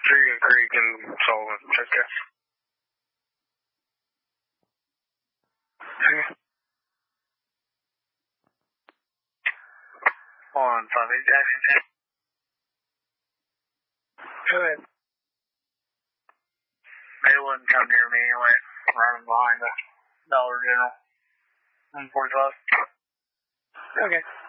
Tree Creek and Sullivan. Check it. Okay. 158 Jackson. Go ahead. They wouldn't come near me anyway. Running behind the Dollar General. 145. Okay.